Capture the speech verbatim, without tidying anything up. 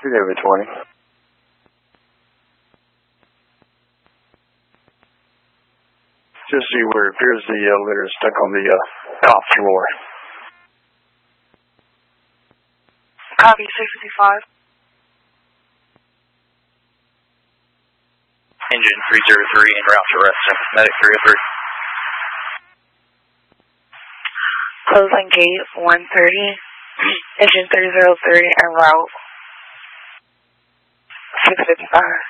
David twenty. Just see where it appears the elevator is stuck on the uh, top floor. Copy, six fifty-five. Engine three zero three en route to rest. Medic three oh three. Closing gate one thirty. Engine three zero three en route. six fifty-five.